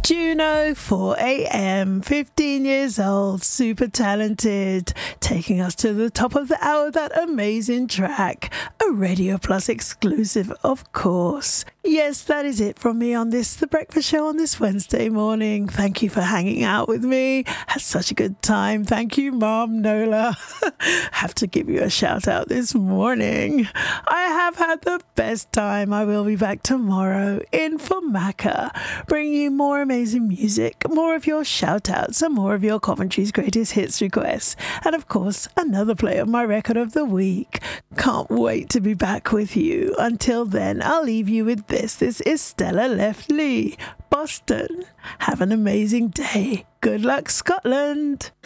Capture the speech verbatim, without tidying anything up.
Juno, four a.m, fifteen years old, super talented, taking us to the top of the hour, that amazing track, a Radio Plus exclusive, of course. Yes, that is it from me on this, The Breakfast Show on this Wednesday morning. Thank you for hanging out with me. Had such a good time. Thank you, Mom Nola. Have to give you a shout out this morning. I have had the best time. I will be back tomorrow in for Macca, bringing you more amazing music, more of your shout outs, and more of your Coventry's greatest hits requests. And of course, another play of my record of the week. Can't wait to be back with you. Until then, I'll leave you with this. This is Stella Leftley, Boston. Have an amazing day. Good luck, Scotland.